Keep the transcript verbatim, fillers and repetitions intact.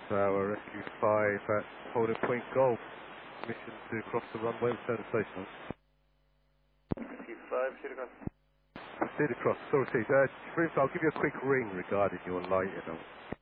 Tower, Rescue five at Holding Point Golf. Mission to cross the runway with Center Station. Rescue five, shoot across. Proceed across. Sorry, uh, Shrimp, I'll give you a quick ring regarding your lighting.